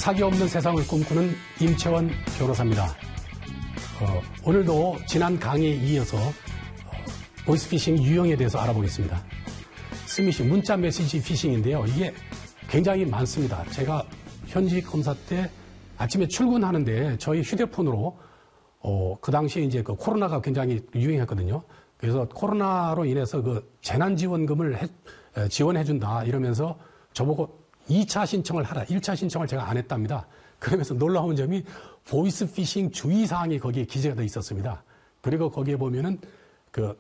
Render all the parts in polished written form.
사기 없는 세상을 꿈꾸는 임채원 변호사입니다. 오늘도 지난 강의에 이어서 보이스피싱 유형에 대해서 알아보겠습니다. 스미싱, 문자 메시지 피싱인데요. 이게 굉장히 많습니다. 제가 현직 검사 때 아침에 출근하는데 저희 휴대폰으로 그 당시에 이제 그 코로나가 굉장히 유행했거든요. 그래서 코로나로 인해서 그 재난지원금을 지원해준다 이러면서 저보고 2차 신청을 하라. 1차 신청을 제가 안 했답니다. 그러면서 놀라운 점이 보이스피싱 주의사항이 거기에 기재가 되어 있었습니다. 그리고 거기에 보면은 그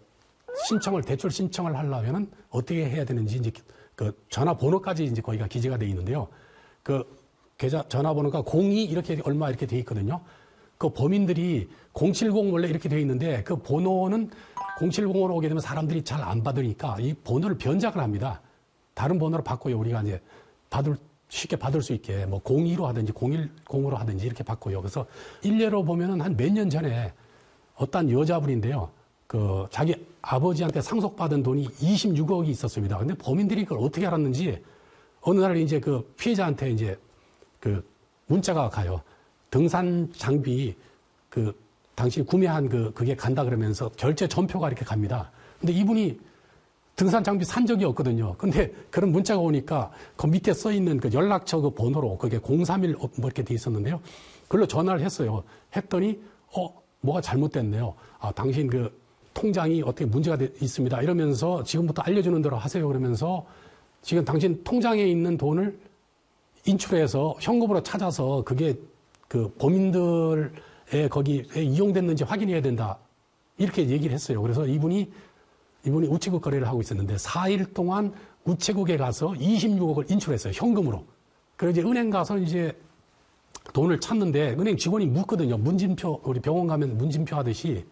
대출 신청을 하려면은 어떻게 해야 되는지 이제 그 전화번호까지 이제 거기가 기재가 되어 있는데요. 그 계좌 전화번호가 02 이렇게 얼마 이렇게 되어 있거든요. 그 범인들이 070 원래 이렇게 되어 있는데 그 번호는 070으로 오게 되면 사람들이 잘 안 받으니까 이 번호를 변작을 합니다. 다른 번호로 바꿔요. 우리가 이제 쉽게 받을 수 있게 뭐 02로 하든지 010으로 하든지 이렇게 바꿔요. 그래서 일례로 보면은 한 몇 년 전에 어떤 여자분인데요. 그 자기 아버지한테 상속받은 돈이 26억이 있었습니다. 근데 범인들이 그걸 어떻게 알았는지 어느 날 이제 그 피해자한테 이제 그 문자가 가요. 등산 장비 그 당신이 구매한 그게 간다 그러면서 결제 전표가 이렇게 갑니다. 근데 이분이 등산 장비 산 적이 없거든요. 근데 그런 문자가 오니까 그 밑에 써 있는 그 연락처 그 번호로 그게 031 뭐 이렇게 돼 있었는데요. 그걸로 전화를 했어요. 했더니 뭐가 잘못됐네요. 당신 그 통장이 어떻게 문제가 있습니다. 이러면서 지금부터 알려주는 대로 하세요. 그러면서 지금 당신 통장에 있는 돈을 인출해서 현금으로 찾아서 그게 그 범인들의 거기에 이용됐는지 확인해야 된다. 이렇게 얘기를 했어요. 그래서 이분이 우체국 거래를 하고 있었는데 4일 동안 우체국에 가서 26억을 인출했어요. 현금으로. 그래서 이제 은행 가서 이제 돈을 찾는데 은행 직원이 묻거든요. 문진표, 우리 병원 가면 문진표 하듯이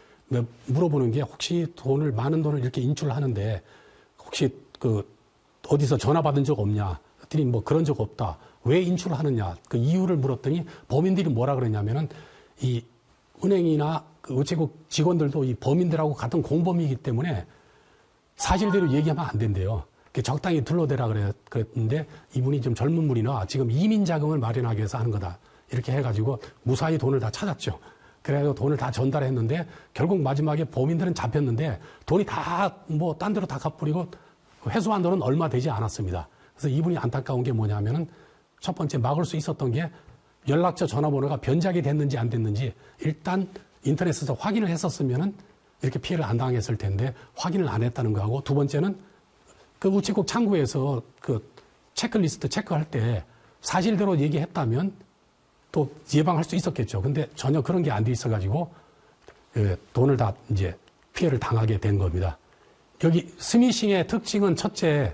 물어보는 게 혹시 많은 돈을 이렇게 인출하는데 혹시 어디서 전화 받은 적 없냐? 그랬더니 뭐 그런 적 없다. 왜 인출을 하느냐? 그 이유를 물었더니 범인들이 뭐라 그러냐면은 이 은행이나 그 우체국 직원들도 이 범인들하고 같은 공범이기 때문에 사실대로 얘기하면 안 된대요. 적당히 둘러대라 그랬는데 이분이 좀 젊은 분이나 지금 이민 자금을 마련하기 위해서 하는 거다. 이렇게 해가지고 무사히 돈을 다 찾았죠. 그래서 돈을 다 전달했는데 결국 마지막에 범인들은 잡혔는데 돈이 다 뭐 딴 데로 다 갚으리고 회수한 돈은 얼마 되지 않았습니다. 그래서 이분이 안타까운 게 뭐냐면은 첫 번째 막을 수 있었던 게 연락처 전화번호가 변작이 됐는지 안 됐는지 일단 인터넷에서 확인을 했었으면은 이렇게 피해를 안 당했을 텐데 확인을 안 했다는 거하고 두 번째는 그 우체국 창구에서 그 체크리스트 체크할 때 사실대로 얘기했다면 또 예방할 수 있었겠죠. 근데 전혀 그런 게 안 돼 있어가지고 돈을 다 이제 피해를 당하게 된 겁니다. 여기 스미싱의 특징은 첫째,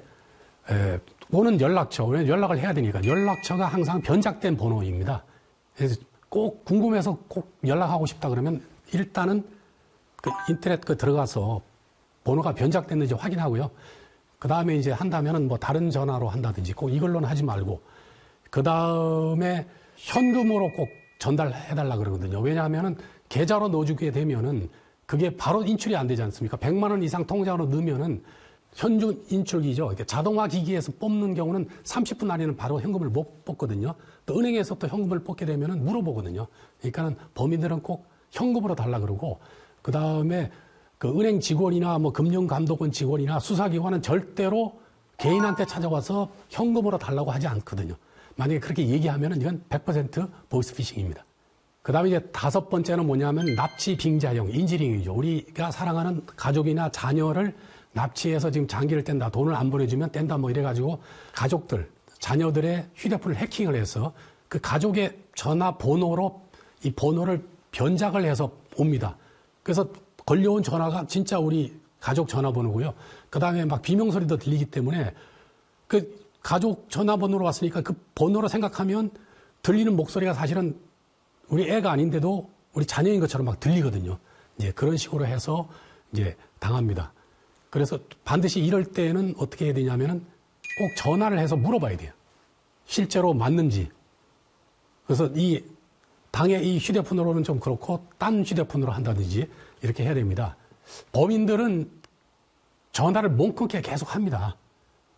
오는 연락처, 왜냐면 연락을 해야 되니까 연락처가 항상 변작된 번호입니다. 그래서 꼭 궁금해서 꼭 연락하고 싶다 그러면 일단은 그 인터넷 들어가서 번호가 변작됐는지 확인하고요. 그 다음에 이제 한다면은 뭐 다른 전화로 한다든지 꼭 이걸로는 하지 말고 그 다음에 현금으로 꼭 전달해달라 그러거든요. 왜냐하면은 계좌로 넣어주게 되면은 그게 바로 인출이 안 되지 않습니까? 100만 원 이상 통장으로 넣으면은 현금 인출기죠. 이렇게 자동화 기기에서 뽑는 경우는 30분 안에는 바로 현금을 못 뽑거든요. 또 은행에서 또 현금을 뽑게 되면은 물어보거든요. 그러니까는 범인들은 꼭 현금으로 달라 그러고 그 다음에 그 은행 직원이나 뭐 금융감독원 직원이나 수사기관은 절대로 개인한테 찾아와서 현금으로 달라고 하지 않거든요. 만약에 그렇게 얘기하면은 이건 100% 보이스피싱입니다. 그 다음에 이제 다섯 번째는 뭐냐면 납치 빙자형, 인지링이죠. 우리가 사랑하는 가족이나 자녀를 납치해서 지금 장기를 뗀다, 돈을 안 보내주면 뗀다 뭐 이래가지고 가족들, 자녀들의 휴대폰을 해킹을 해서 그 가족의 전화번호로 이 번호를 변작을 해서 옵니다. 그래서 걸려온 전화가 진짜 우리 가족 전화번호고요. 그 다음에 막 비명소리도 들리기 때문에 그 가족 전화번호로 왔으니까 그 번호로 생각하면 들리는 목소리가 사실은 우리 애가 아닌데도 우리 자녀인 것처럼 막 들리거든요. 이제 그런 식으로 해서 이제 당합니다. 그래서 반드시 이럴 때는 어떻게 해야 되냐면은 꼭 전화를 해서 물어봐야 돼요. 실제로 맞는지. 그래서 이 당의 이 휴대폰으로는 좀 그렇고 딴 휴대폰으로 한다든지 이렇게 해야 됩니다. 범인들은 전화를 못 끊게 계속 합니다.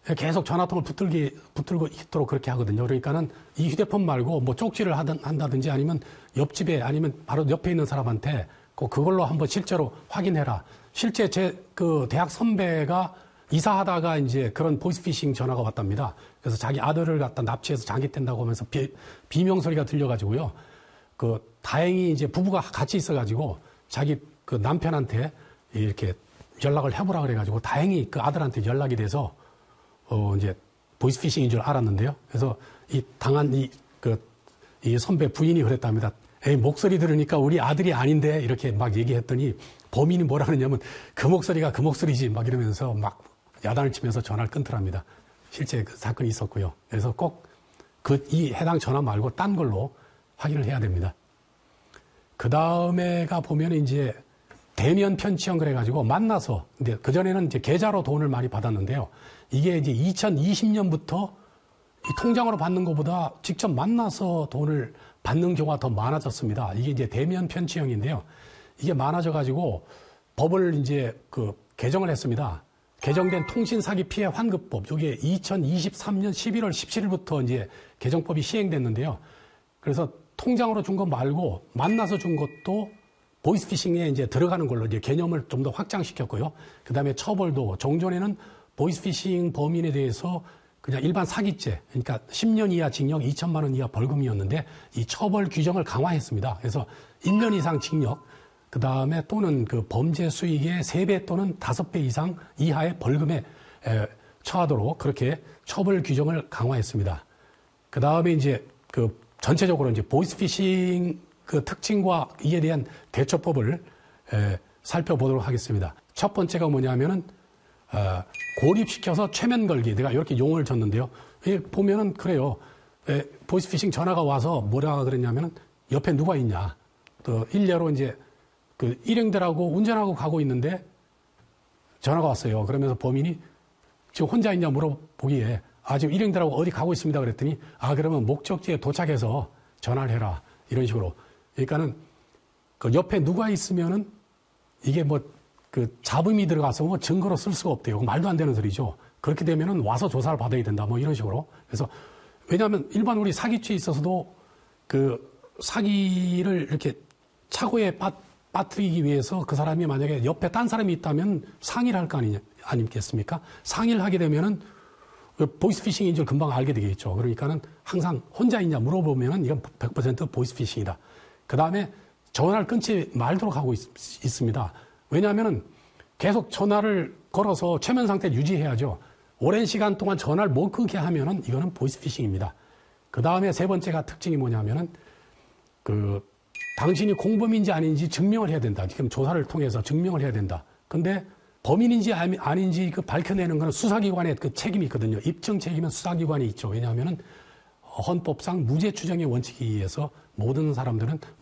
계속 전화통을 붙들고 있도록 그렇게 하거든요. 그러니까는 이 휴대폰 말고 뭐 쪽지를 한다든지 아니면 옆집에 아니면 바로 옆에 있는 사람한테 그걸로 한번 실제로 확인해라. 실제 제 그 대학 선배가 이사하다가 이제 그런 보이스피싱 전화가 왔답니다. 그래서 자기 아들을 갖다 납치해서 장기된다고 하면서 비명소리가 들려가지고요. 다행히 이제 부부가 같이 있어가지고 자기 그 남편한테 이렇게 연락을 해보라 그래가지고 다행히 그 아들한테 연락이 돼서 이제 보이스피싱인 줄 알았는데요. 그래서 당한 이 선배 부인이 그랬답니다. 에이, 목소리 들으니까 우리 아들이 아닌데 이렇게 막 얘기했더니 범인이 뭐라 그러냐면 그 목소리가 그 목소리지 막 이러면서 막 야단을 치면서 전화를 끊더랍니다. 실제 그 사건이 있었고요. 그래서 꼭 이 해당 전화 말고 딴 걸로 확인을 해야 됩니다. 그 다음에가 보면 이제 대면 편취형 그래가지고 만나서, 근데 그전에는 이제 계좌로 돈을 많이 받았는데요. 이게 이제 2020년부터 이 통장으로 받는 것보다 직접 만나서 돈을 받는 경우가 더 많아졌습니다. 이게 이제 대면 편취형인데요. 이게 많아져가지고 법을 이제 개정을 했습니다. 개정된 통신사기 피해 환급법, 이게 2023년 11월 17일부터 이제 개정법이 시행됐는데요. 그래서 통장으로 준 것 말고 만나서 준 것도 보이스피싱에 이제 들어가는 걸로 이제 개념을 좀 더 확장시켰고요. 그 다음에 처벌도 종전에는 보이스피싱 범인에 대해서 그냥 일반 사기죄, 그러니까 10년 이하 징역 2천만 원 이하 벌금이었는데 이 처벌 규정을 강화했습니다. 그래서 1년 이상 징역, 그 다음에 또는 그 범죄 수익의 3배 또는 5배 이상 이하의 벌금에 처하도록 그렇게 처벌 규정을 강화했습니다. 그 다음에 이제 전체적으로 이제 보이스피싱 특징과 이에 대한 대처법을 살펴보도록 하겠습니다. 첫 번째가 뭐냐면은 고립시켜서 최면 걸기. 내가 이렇게 용어를 줬는데요. 보면은 그래요. 보이스피싱 전화가 와서 뭐라 그랬냐면은 옆에 누가 있냐. 또 일례로 이제 일행들하고 운전하고 가고 있는데 전화가 왔어요. 그러면서 범인이 지금 혼자 있냐 물어보기에 지금 일행들하고 어디 가고 있습니다. 그랬더니 그러면 목적지에 도착해서 전화를 해라. 이런 식으로. 그러니까는 옆에 누가 있으면은 이게 잡음이 들어가서 증거로 쓸 수가 없대요. 말도 안 되는 소리죠. 그렇게 되면은 와서 조사를 받아야 된다. 이런 식으로. 그래서 왜냐하면 일반 우리 사기죄에 있어서도 사기를 이렇게 착오에 빠뜨리기 위해서 그 사람이 만약에 옆에 딴 사람이 있다면 상의를 할 거 아니겠습니까? 상의를 하게 되면은 보이스피싱인 줄 금방 알게 되겠죠. 그러니까는 항상 혼자 있냐 물어보면은 이건 100% 보이스피싱이다. 그 다음에 전화를 끊지 말도록 하고 있습니다. 왜냐하면은 계속 전화를 걸어서 최면 상태를 유지해야죠. 오랜 시간 동안 전화를 못 끊게 하면은 이거는 보이스피싱입니다. 그 다음에 세 번째가 특징이 뭐냐면은 당신이 공범인지 아닌지 증명을 해야 된다. 지금 조사를 통해서 증명을 해야 된다. 근데 범인인지 아닌지 밝혀내는 건 수사기관의 책임이 있거든요. 입증 책임은 수사기관이 있죠. 왜냐하면은 헌법상 무죄 추정의 원칙에 의해서 모든 사람들은